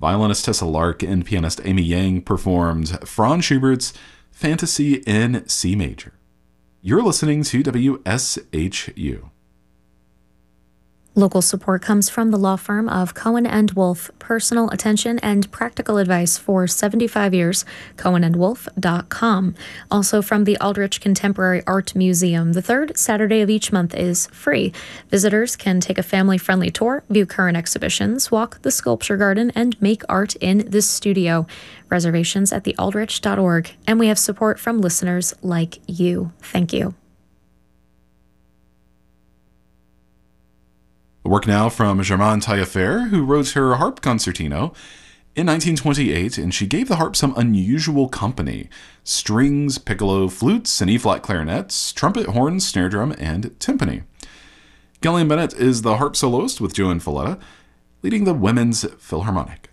Violinist Tessa Lark and pianist Amy Yang performed Franz Schubert's Fantasy in C Major. You're listening to WSHU. Local support comes from the law firm of Cohen & Wolf. Personal attention and practical advice for 75 years. CohenandWolf.com. Also from the Aldrich Contemporary Art Museum. The third Saturday of each month is free. Visitors can take a family-friendly tour, view current exhibitions, walk the sculpture garden, and make art in the studio. Reservations at thealdrich.org. And we have support from listeners like you. Thank you. Work now from Germaine Taillefer, who wrote her harp concertino in 1928, and she gave the harp some unusual company: strings, piccolo, flutes, and E-flat clarinets, trumpet, horns, snare drum, and timpani. Gillian Bennett is the harp soloist with Joan Falletta, leading the Women's Philharmonic.